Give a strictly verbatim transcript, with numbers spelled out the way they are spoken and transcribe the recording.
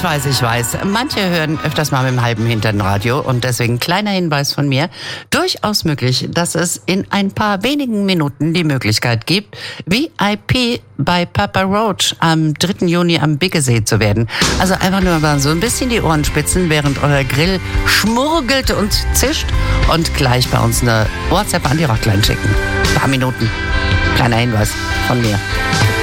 weiß, ich weiß. Manche hören öfters mal mit dem halben Hintern Radio und deswegen kleiner Hinweis von mir. Durchaus möglich, dass es in ein paar wenigen Minuten die Möglichkeit gibt, V I P bei Papa Roach am dritten Juni am Biggesee zu werden. Also einfach nur mal so ein bisschen die Ohren spitzen, während euer Grill schmurgelt und zischt und gleich bei uns eine WhatsApp an die Rockline schicken. Ein paar Minuten. Kleiner Hinweis von mir.